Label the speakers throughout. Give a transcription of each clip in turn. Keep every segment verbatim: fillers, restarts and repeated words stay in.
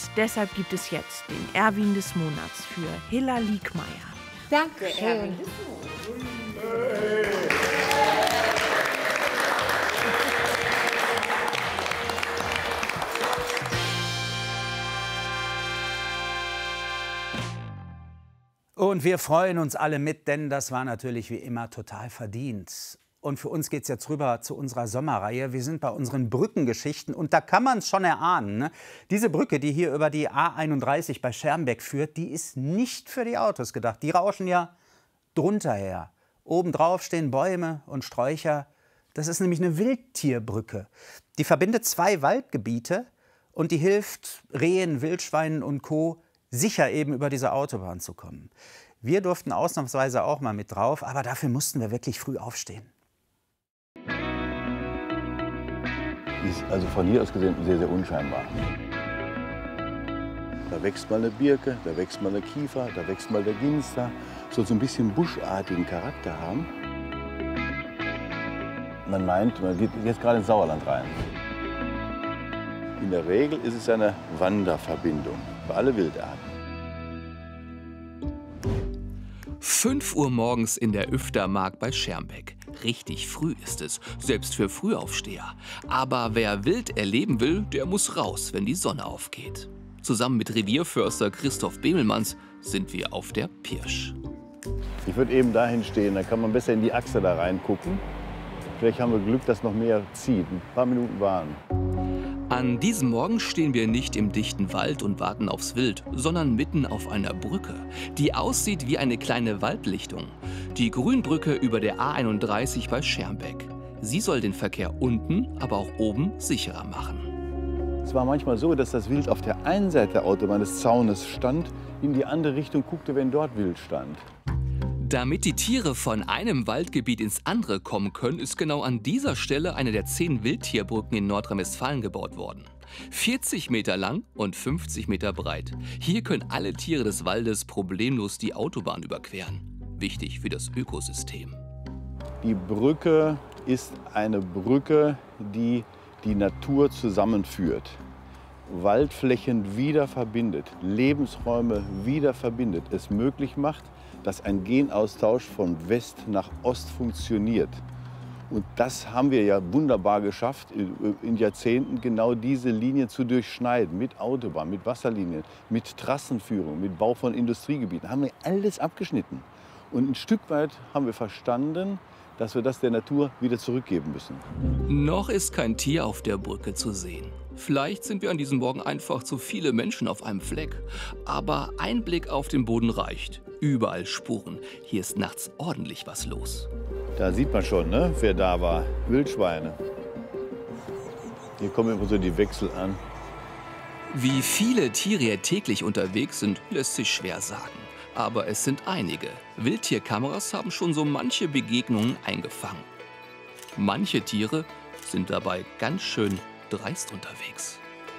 Speaker 1: deshalb gibt es jetzt den Erwin des Monats für Hilla Liegmeier.
Speaker 2: Danke, Erwin.
Speaker 3: Und wir freuen uns alle mit, denn das war natürlich wie immer total verdient. Und für uns geht es jetzt rüber zu unserer Sommerreihe. Wir sind bei unseren Brückengeschichten und da kann man es schon erahnen. Ne? Diese Brücke, die hier über die A einunddreißig bei Schermbeck führt, die ist nicht für die Autos gedacht. Die rauschen ja drunter her. Obendrauf stehen Bäume und Sträucher. Das ist nämlich eine Wildtierbrücke. Die verbindet zwei Waldgebiete und die hilft Rehen, Wildschweinen und Co. sicher eben über diese Autobahn zu kommen. Wir durften ausnahmsweise auch mal mit drauf, aber dafür mussten wir wirklich früh aufstehen.
Speaker 4: Ist also von hier aus gesehen sehr, sehr unscheinbar. Da wächst mal eine Birke, da wächst mal eine Kiefer, da wächst mal der Ginster. Soll so ein bisschen buschartigen Charakter haben. Man meint, man geht jetzt gerade ins Sauerland rein. In der Regel ist es eine Wanderverbindung für alle Wildarten.
Speaker 5: fünf Uhr morgens in der Üftermark bei Schermbeck. Richtig früh ist es, selbst für Frühaufsteher. Aber wer wild erleben will, der muss raus, wenn die Sonne aufgeht. Zusammen mit Revierförster Christoph Bemelmanns sind wir auf der Pirsch.
Speaker 4: Ich würde eben dahin stehen, da kann man besser in die Achse da reingucken. Vielleicht haben wir Glück, dass noch mehr zieht. Ein paar Minuten warten.
Speaker 5: An diesem Morgen stehen wir nicht im dichten Wald und warten aufs Wild, sondern mitten auf einer Brücke, die aussieht wie eine kleine Waldlichtung. Die Grünbrücke über der A einunddreißig bei Schermbeck. Sie soll den Verkehr unten, aber auch oben sicherer machen.
Speaker 4: Es war manchmal so, dass das Wild auf der einen Seite der Autobahn des Zaunes stand, in die andere Richtung guckte, wenn dort Wild stand.
Speaker 5: Damit die Tiere von einem Waldgebiet ins andere kommen können, ist genau an dieser Stelle eine der zehn Wildtierbrücken in Nordrhein-Westfalen gebaut worden. vierzig Meter lang und fünfzig Meter breit. Hier können alle Tiere des Waldes problemlos die Autobahn überqueren. Wichtig für das Ökosystem.
Speaker 4: Die Brücke ist eine Brücke, die die Natur zusammenführt. Waldflächen wieder verbindet, Lebensräume wieder verbindet, es möglich macht, dass ein Genaustausch von West nach Ost funktioniert. Und das haben wir ja wunderbar geschafft, in Jahrzehnten genau diese Linie zu durchschneiden. Mit Autobahn, mit Wasserlinien, mit Trassenführung, mit Bau von Industriegebieten. Haben wir alles abgeschnitten. Und ein Stück weit haben wir verstanden, dass wir das der Natur wieder zurückgeben müssen.
Speaker 5: Noch ist kein Tier auf der Brücke zu sehen. Vielleicht sind wir an diesem Morgen einfach zu viele Menschen auf einem Fleck. Aber ein Blick auf den Boden reicht. Überall Spuren. Hier ist nachts ordentlich was los.
Speaker 4: Da sieht man schon, ne, wer da war. Wildschweine. Hier kommen immer so die Wechsel an.
Speaker 5: Wie viele Tiere hier täglich unterwegs sind, lässt sich schwer sagen. Aber es sind einige. Wildtierkameras haben schon so manche Begegnungen eingefangen. Manche Tiere sind dabei ganz schön dreist unterwegs.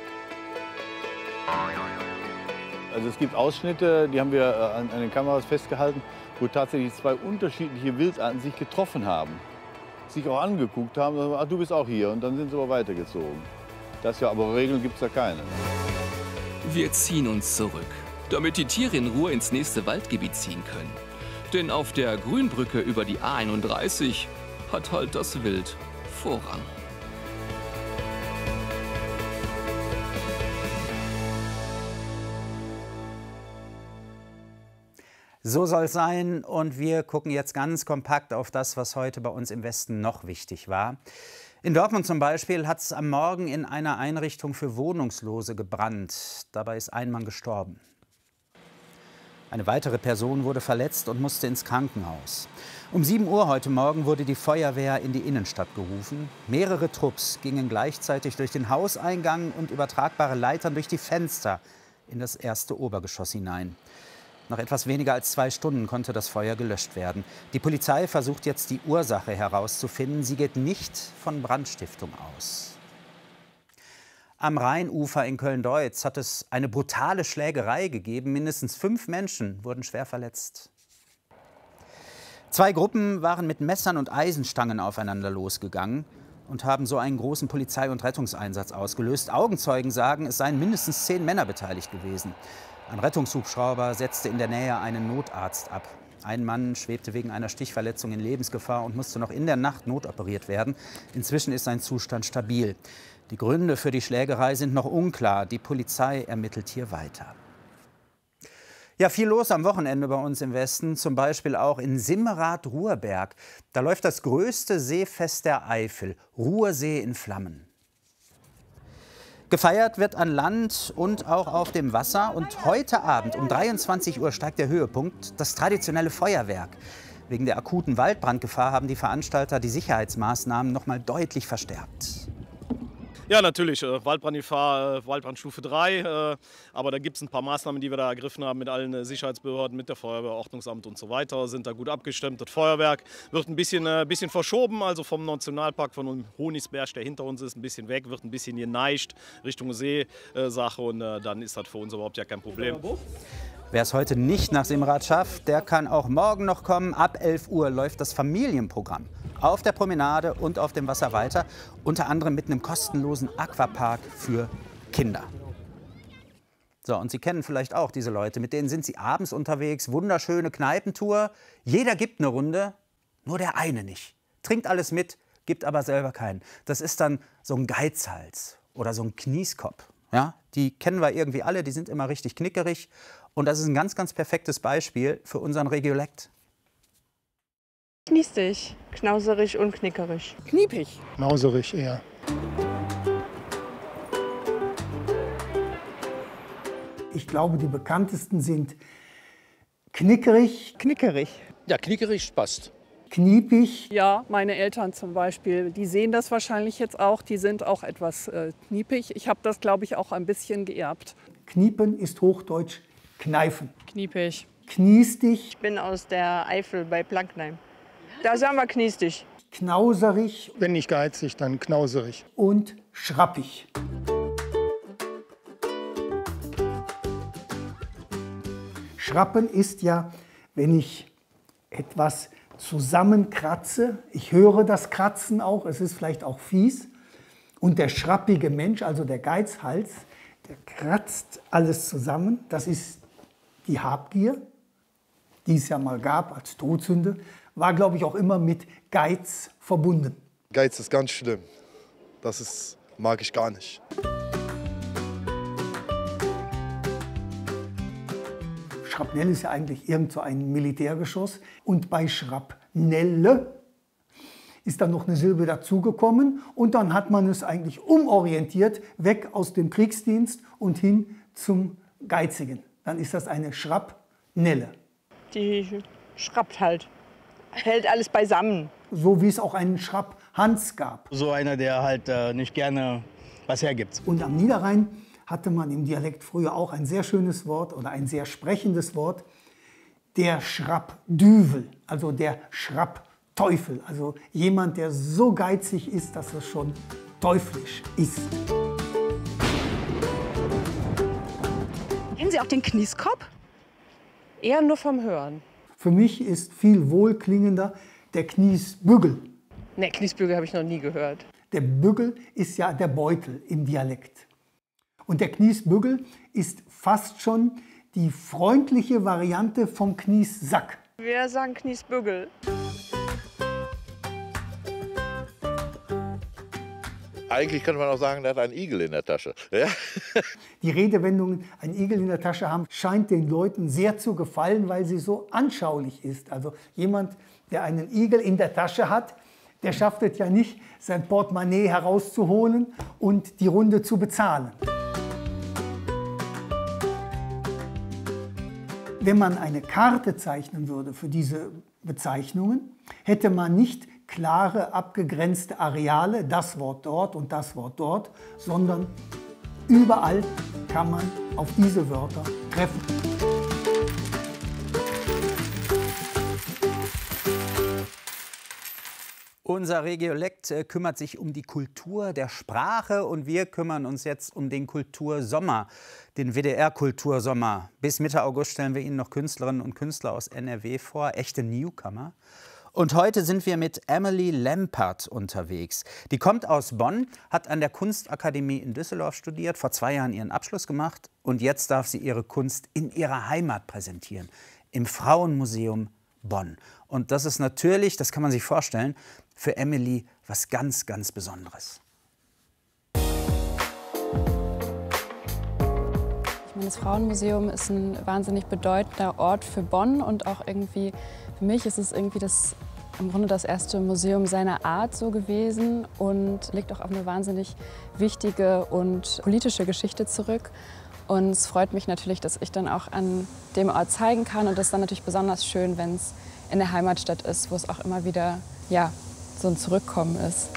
Speaker 4: Also es gibt Ausschnitte, die haben wir an, an den Kameras festgehalten, wo tatsächlich zwei unterschiedliche Wildarten sich getroffen haben. Sich auch angeguckt haben, ach, du bist auch hier, und dann sind sie aber weitergezogen. Das ja, aber Regeln gibt es da keine.
Speaker 5: Wir ziehen uns zurück, damit die Tiere in Ruhe ins nächste Waldgebiet ziehen können. Denn auf der Grünbrücke über die A einunddreißig hat halt das Wild Vorrang.
Speaker 3: So soll es sein, und wir gucken jetzt ganz kompakt auf das, was heute bei uns im Westen noch wichtig war. In Dortmund zum Beispiel hat es am Morgen in einer Einrichtung für Wohnungslose gebrannt. Dabei ist ein Mann gestorben. Eine weitere Person wurde verletzt und musste ins Krankenhaus. Um sieben Uhr heute Morgen wurde die Feuerwehr in die Innenstadt gerufen. Mehrere Trupps gingen gleichzeitig durch den Hauseingang und übertragbare Leitern durch die Fenster in das erste Obergeschoss hinein. Nach etwas weniger als zwei Stunden konnte das Feuer gelöscht werden. Die Polizei versucht jetzt, die Ursache herauszufinden. Sie geht nicht von Brandstiftung aus. Am Rheinufer in Köln-Deutz hat es eine brutale Schlägerei gegeben. Mindestens fünf Menschen wurden schwer verletzt. Zwei Gruppen waren mit Messern und Eisenstangen aufeinander losgegangen. und haben so einen großen Polizei- und Rettungseinsatz ausgelöst. Augenzeugen sagen, es seien mindestens zehn Männer beteiligt gewesen. Ein Rettungshubschrauber setzte in der Nähe einen Notarzt ab. Ein Mann schwebte wegen einer Stichverletzung in Lebensgefahr und musste noch in der Nacht notoperiert werden. Inzwischen ist sein Zustand stabil. Die Gründe für die Schlägerei sind noch unklar. Die Polizei ermittelt hier weiter. Ja, viel los am Wochenende bei uns im Westen, zum Beispiel auch in Simmerath-Ruhrberg. Da läuft das größte Seefest der Eifel, Ruhrsee in Flammen. Gefeiert wird an Land und auch auf dem Wasser. Und heute Abend um dreiundzwanzig Uhr steigt der Höhepunkt, das traditionelle Feuerwerk. Wegen der akuten Waldbrandgefahr haben die Veranstalter die Sicherheitsmaßnahmen noch mal deutlich verstärkt.
Speaker 6: Ja, natürlich. Äh, Waldbrandgefahr, äh, Waldbrandstufe drei. Äh, aber da gibt es ein paar Maßnahmen, die wir da ergriffen haben mit allen äh, Sicherheitsbehörden, mit der Feuerwehr, Ordnungsamt und so weiter. Sind da gut abgestimmt. Das Feuerwerk wird ein bisschen, äh, bisschen verschoben, also vom Nationalpark von Honisberg, der hinter uns ist, ein bisschen weg, wird ein bisschen geneigt Richtung Seesache. Und äh, dann ist das für uns überhaupt ja kein Problem.
Speaker 3: Wer es heute nicht nach Simmerath schafft, der kann auch morgen noch kommen. Ab elf Uhr läuft das Familienprogramm auf der Promenade und auf dem Wasser weiter. Unter anderem mit einem kostenlosen Aquapark für Kinder. So, und Sie kennen vielleicht auch diese Leute, mit denen sind Sie abends unterwegs, wunderschöne Kneipentour. Jeder gibt eine Runde, nur der eine nicht. Trinkt alles mit, gibt aber selber keinen. Das ist dann so ein Geizhals oder so ein Knieskopf. Ja, die kennen wir irgendwie alle, die sind immer richtig knickerig. Und das ist ein ganz, ganz perfektes Beispiel für unseren Regiolekt.
Speaker 7: Kniestig, knauserig und knickerig.
Speaker 2: Kniepig.
Speaker 8: Knauserig eher.
Speaker 9: Ich glaube, die bekanntesten sind knickerig,
Speaker 2: Knickerig.
Speaker 10: Ja, knickerig passt.
Speaker 9: kniepig,
Speaker 11: Ja, meine Eltern zum Beispiel, die sehen das wahrscheinlich jetzt auch. Die sind auch etwas äh, kniepig. Ich habe das, glaube ich, auch ein bisschen geerbt.
Speaker 9: kniepen ist Hochdeutsch kneifen,
Speaker 11: Kniepig.
Speaker 9: kniestig,
Speaker 7: Ich bin aus der Eifel bei Plankneim. Da sagen wir kniestig.
Speaker 9: knauserig
Speaker 8: Wenn nicht geizig, dann knauserig.
Speaker 9: und schrappig. Schrappen ist ja, wenn ich etwas zusammenkratze, ich höre das Kratzen auch, es ist vielleicht auch fies. Und der schrappige Mensch, also der Geizhals, der kratzt alles zusammen. Das ist die Habgier, die es ja mal gab als Todsünde, war, glaube ich, auch immer mit Geiz verbunden.
Speaker 12: Geiz ist ganz schlimm. Das ist, mag ich gar nicht.
Speaker 9: Schrapnell ist ja eigentlich irgend so ein Militärgeschoss. Und bei Schrapnelle ist dann noch eine Silbe dazugekommen. Und dann hat man es eigentlich umorientiert, weg aus dem Kriegsdienst und hin zum Geizigen. Dann ist das eine Schrapnelle.
Speaker 7: Die schrappt halt. Hält alles beisammen.
Speaker 9: So wie es auch einen Schrapphans gab.
Speaker 13: So einer, der halt äh, nicht gerne was hergibt.
Speaker 9: Und am Niederrhein hatte man im Dialekt früher auch ein sehr schönes Wort oder ein sehr sprechendes Wort. Der Schrappdüvel, also der Schrappteufel. Also jemand, der so geizig ist, dass es schon teuflisch ist.
Speaker 14: Kennen Sie auch den Knieskopf?
Speaker 7: Eher nur vom Hören.
Speaker 9: Für mich ist viel wohlklingender der Kniesbügel.
Speaker 7: Ne, Kniesbügel habe ich noch nie gehört.
Speaker 9: Der Bügel ist ja der Beutel im Dialekt. Und der Kniesbügel ist fast schon die freundliche Variante vom Kniessack.
Speaker 7: Wir sagen Kniesbügel.
Speaker 12: Eigentlich könnte man auch sagen, der hat einen Igel in der Tasche. Ja?
Speaker 9: Die Redewendungen, ein Igel in der Tasche haben, scheint den Leuten sehr zu gefallen, weil sie so anschaulich ist. Also jemand, der einen Igel in der Tasche hat, der schafft es ja nicht, sein Portemonnaie herauszuholen und die Runde zu bezahlen. Wenn man eine Karte zeichnen würde für diese Bezeichnungen, hätte man nicht klare, abgegrenzte Areale, das Wort dort und das Wort dort, sondern überall kann man auf diese Wörter treffen.
Speaker 3: Unser Regiolekt kümmert sich um die Kultur der Sprache und wir kümmern uns jetzt um den Kultursommer, den W D R-Kultursommer. Bis Mitte August stellen wir Ihnen noch Künstlerinnen und Künstler aus N R W vor, echte Newcomer. Und heute sind wir mit Emily Lempert unterwegs. Die kommt aus Bonn, hat an der Kunstakademie in Düsseldorf studiert, vor zwei Jahren ihren Abschluss gemacht und jetzt darf sie ihre Kunst in ihrer Heimat präsentieren, im Frauenmuseum Bonn. Und das ist natürlich, das kann man sich vorstellen, für Emily was ganz, ganz Besonderes.
Speaker 10: Das Frauenmuseum ist ein wahnsinnig bedeutender Ort für Bonn und auch irgendwie, für mich ist es irgendwie das, im Grunde das erste Museum seiner Art so gewesen und liegt auch auf eine wahnsinnig wichtige und politische Geschichte zurück. Und es freut mich natürlich, dass ich dann auch an dem Ort zeigen kann und das ist dann natürlich besonders schön, wenn es in der Heimatstadt ist, wo es auch immer wieder ja, so ein Zurückkommen ist.